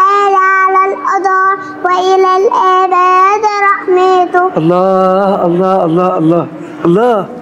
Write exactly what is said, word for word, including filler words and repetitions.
تعالى على القضاء وإلى الآباد رحمته. الله الله الله الله الله.